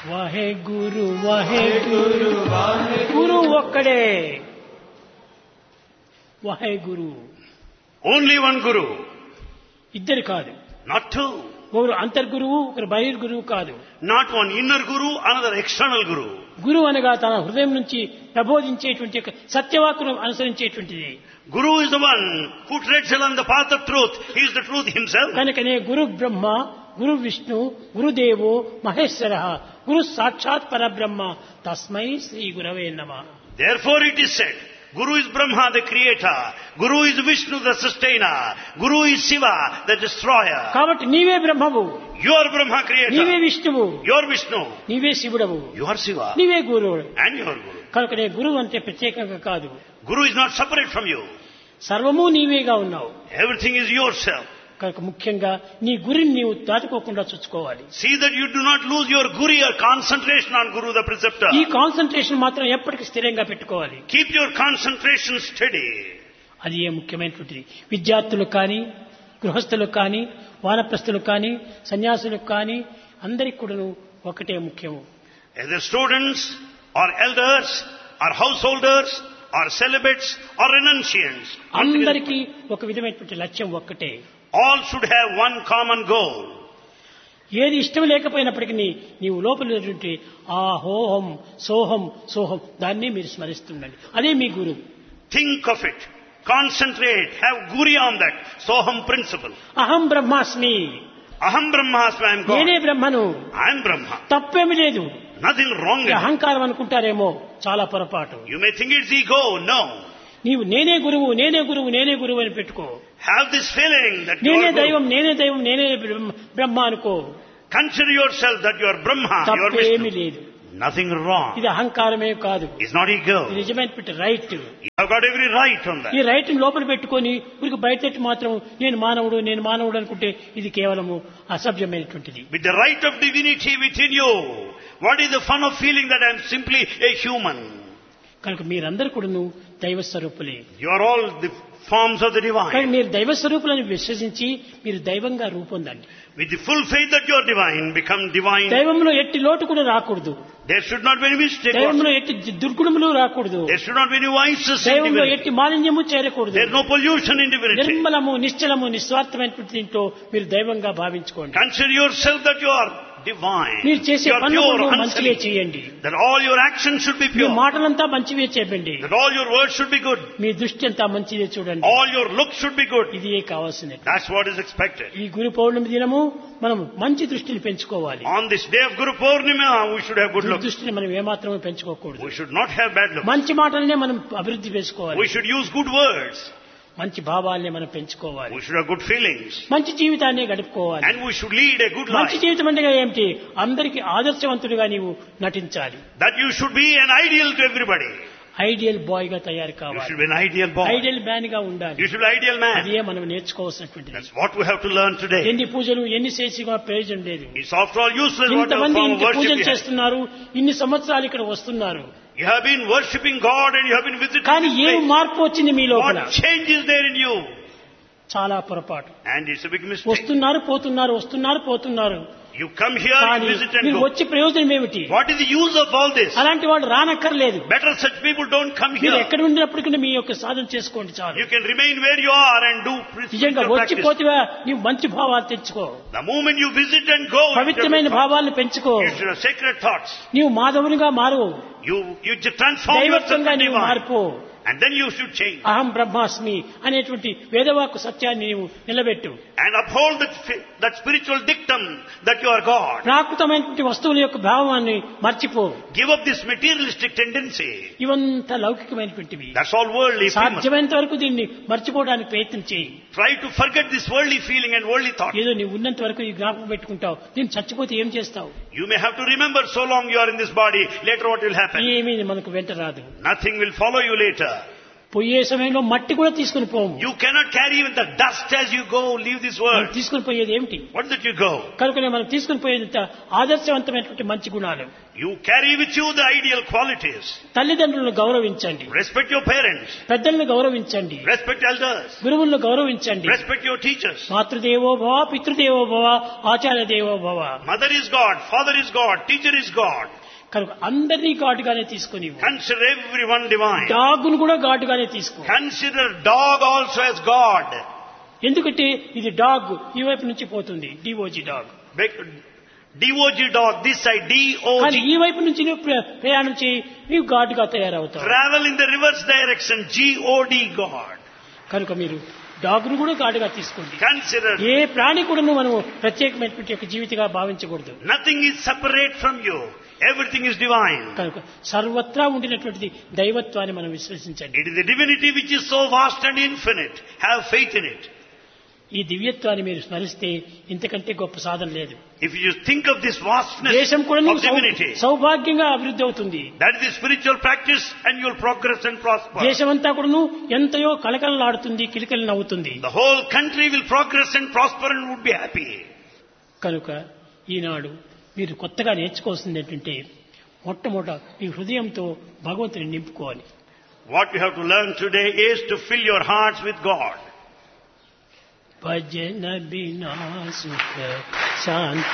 వాహే గురు వాహే గురు గురు ఒక్కడే వాహే గురు Only one Guru, ఇద్దరు కాదు not two. ఒకరు అంతర్గురువు ఒకరు బహిర్గురువు కాదు Not one inner Guru, another external Guru. గురువు అనగా తన హృదయం నుంచి ప్రబోధించేటువంటి ఒక సత్యవాక్కును అనుసరించేటువంటిది. Guru is the one who treads along the path of truth. He is the truth himself. కనుకనే గురు బ్రహ్మ గురు విష్ణు గురుదేవో మహేశ్వర గురు సాక్షాత్ పరబ్రహ్మ తస్మై శ్రీ గురవే నమః. Therefore it is said, Guru is Brahma, the creator. Guru is Vishnu, the sustainer. Guru is Shiva, the destroyer. కాబట్టి నీవే బ్రహ్మవు, You are Brahma నీవే creator. విష్ణువు, You are Vishnu. నీవే శివుడవు, You are Shiva. నీవే గురువు. And you are Guru. కనుకనే గురువు అంటే ప్రత్యేకంగా కాదు, Guru is not separate from you. సర్వము నీవేగా ఉన్నావు. Everything is yourself. కనుక ముఖ్యంగా నీ గురిని నీవు దాటుకోకుండా చూసుకోవాలి. See that you do not lose your Guru, your concentration on Guru, the preceptor. ఈ కాన్సన్ట్రేషన్ మాత్రం ఎప్పటికీ స్థిరంగా పెట్టుకోవాలి. Keep your concentration steady. అది ఏ ముఖ్యమైనటువంటిది. విద్యార్థులకు కానీ గృహస్థులకు కానీ వానప్రస్థులకు కానీ సన్యాసులకు కానీ అందరికి కూడాను ఒకటే ముఖ్యము. Either students or elders or householders or celibates or renunciants, అందరికీ ఒక విధమైనటువంటి లక్ష్యం ఒక్కటే. all should have one common goal. ఏది ఇష్టం లేకపోయినప్పటికీ నీవు లోపల ఆహోహం సోహం సోహం దాన్ని మీరు స్మరిస్తుండండి. అదే మీ గురువు. Think of it. Concentrate. Have Guri on that. Soham principle. అహం బ్రహ్మాస్మి, Aham Brahmasmi, I am God. నేనే బ్రహ్మను. I am Brahma. తప్పేమి లేదు. Nothing wrong in ఈ it. అహంకారం అనుకుంటారేమో, చాలా పొరపాటు. You may think it's ego. No. నీవు నేనే గురువు నేనే గురువు నేనే గురువు అని పెట్టుకో. Have this feeling that you నేనే are Guru. దైవం నేనే దైవం నేనే బ్రహ్మ అనుకో. Consider yourself that you are Brahma, you are తప్పేమీ Vishnu. లేదు. Nothing wrong. ఇది అహంకారమే కాదు, It's not ego. ఇది నిజమైనటువంటి right. You have got every right on that. ఈ రైట్ లోపల పెట్టుకొని ఊరికి బయట మాత్రం నేను మానవుడు అనుకుంటే ఇది కేవలము అసభ్యమైనటువంటిది. With the right of divinity within you, what is the fun of feeling that I am simply a human? కనుక మీరందరూ కూడాను దైవ స్వరూపులే. You are all the forms of the కానీ divine. మీరు దైవ స్వరూపులని విశ్వసించి మీరు దైవంగా రూపొందండి. With the full faith that you are divine, become divine. దైవంలో ఎట్టి లోటు కూడా రాకూడదు. There should not be any mistake. దైవంలో ఎట్టి దుర్గుణములు రాకూడదు. There should not be any vices in దైవంలో divinity. ఎట్టి మాలిన్యము చేరకూడదు. There is no pollution in divinity. నిర్మలము నిశ్చలము నిస్వార్థమైనటువంటి దీంట్లో మీరు దైవంగా భావించుకోండి. Consider yourself that you are divine. మీరు చేసే You are పనులు pure, మంచివే unsullied. చేయండి. That all your actions should be me pure. మాటలంతా మంచివే చెప్పండి. That all your words should be good. మీ దృష్టి అంతా మంచిదే చూడండి. All your looks should be good. ఇది కావాల్సినది. That's what is expected. ఈ గురు పౌర్ణమి దినము మనం మంచి దృష్టిని పెంచుకోవాలి. On this day of Guru Purnima, we should have good looks. దృష్టిని మనం ఏమాత్రమే పెంచుకోకూడదు. We should not have bad looks. మంచి మాటలనే మనం అభివృద్ధి చేసుకోవాలి. We should use good words. మంచి భావాలనే మనం పెంచుకోవాలి. We should have good feelings. మంచి జీవితాన్ని గడుపుకోవాలి. And we should lead a good మంచి life. జీవితం అంటే ఏమిటి? అందరికీ ఆదర్శవంతుడిగా నీవు నటించాలి. That you should be an ideal to everybody. Ideal bye గా తయారు You కావాలి. should be an ideal boy. Ideal man గా ఉండాలి. You should be an ideal man. అదే మనం నేర్చుకోవాల్సినటువంటిది. That's what we have to learn today. ఎన్ని పూజలు ఎన్ని చేసినా ప్రయోజనం లేదు. It's after all useless what ఇంతమంది form of ఇంత worship పూజలు you have. చేస్తున్నారు, ఇన్ని సంవత్సరాలు ఇక్కడ వస్తున్నారు, You have been worshipping God and you have been visiting కానీ this ఏం place. మార్పు వచ్చింది మీ లోపల? What change is there in you? చాలా పొరపాటు. And it's a big mistake. వస్తున్నారు పోతున్నారు. You come here, కానీ you visit and మీరు go. వచ్చే ప్రయోజనం ఏమిటి? What is the use of all this? అలాంటి వాళ్ళు రానక్కర్లేదు. Better such people don't come మీరు here. ఎక్కడ ఉండినప్పటికీ మీ యొక్క సాధన చేసుకోండి చాలు. You can remain where you are and do నిజంగా spiritual వచ్చి practice. పోతివా నీవు మంచి భావాలు తెచ్చుకో. The moment you visit and go, పవిత్రమైన భావాలను పెంచుకో. you should have sacred thoughts. నీవు మాధవునిగా మారు. You just transform yourself దైవత్వంగా to నీవు divine. మార్పు. And then you should change. అహం బ్రహ్మాస్మి అనేటువంటి వేదవాక్కు సత్యాన్ని నీవు నిలబెట్టు. And uphold that spiritual dictum that you are God. ప్రాకృతమైనటువంటి వస్తువుల యొక్క భావాన్ని మర్చిపో. Give up this materialistic tendency. ఇవంతా లౌకికమైనటువంటివి. That's all worldly. సాధ్యమైనంత వరకు దీన్ని మర్చిపోవడానికి ప్రయత్నం చేయి. Try to forget this worldly feeling and worldly thought. ఏదో నీవు ఉన్నంత వరకు ఈ జ్ఞాపకం పెట్టుకుంటావు, దీన్ని చచ్చిపోతే ఏం చేస్తావు? You may have to remember so long you are in this body, later what will happen? ఏమీ మనకు వెంట రాదు. Nothing will follow you later. పోయే సమయంలో మట్టి కూడా తీసుకుని పోము. You cannot carry even the dust as you go, leave this world. తీసుకుని పోయేది ఏమిటి? What did you go? కనుకనే మనం తీసుకుని పోయేది ఆదర్శవంతమైనటువంటి మంచి గుణాలు. You carry with you the ideal qualities. తల్లిదండ్రులను గౌరవించండి, Respect your parents. పెద్దలను గౌరవించండి, Respect elders. గురువులను గౌరవించండి. Respect your teachers. మాతృదేవో భవ, పితృదేవో భవ, ఆచార్య దేవో భవ. Mother is God, father is God, teacher is God. కనుక అందరినీ ఘాటుగానే తీసుకుని, Consider everyone divine. డాగును కూడా ఘాటుగానే తీసుకో. Consider dog also as God. ఎందుకంటే ఇది డాగ్ ఈ వైపు నుంచి పోతుంది, DOJ dog. DOG dog, this side, కానీ DOG. ఈ వైపు నుంచి నువ్వు ప్రయాణం చేయి, నీవు ఘాటుగా తయారవుతావు. Travel in the reverse direction, GOD God. కనుక మీరు డాగ్ను కూడా ఘాటుగా తీసుకోండి. Consider ఏ ప్రాణి కూడా మనము ప్రత్యేకమైనటువంటి యొక్క జీవితంగా భావించకూడదు. nothing is separate from you. Everything is divine. కనుక సర్వత్రా ఉండినటువంటిది దైవత్వాన్ని మనం విశ్వసించండి. It is the divinity which is so vast and infinite. Have faith in it. ఈ దివ్యత్వాన్ని మీరు స్మరిస్తే ఇంతకంటే గొప్ప సాధన లేదు. If you think of this vastness దేశం కూడా of divinity, సౌభాగ్యంగా అభివృద్ధి అవుతుంది. that is the spiritual practice and you will progress and prosper. దేశమంతా కూడాను ఎంతయో కలకలలాడుతుంది, కిలకిల నవ్వుతుంది. The whole country will progress and prosper and would be happy. కనుక ఈనాడు మీరు కొత్తగా నేర్చుకోవాల్సింది ఏంటంటే మొట్టమొదట మీ హృదయంతో భగవంతుని నింపుకోవాలి. What you have to learn today is to fill your hearts with God. భజన బినా సుఖ శాంతి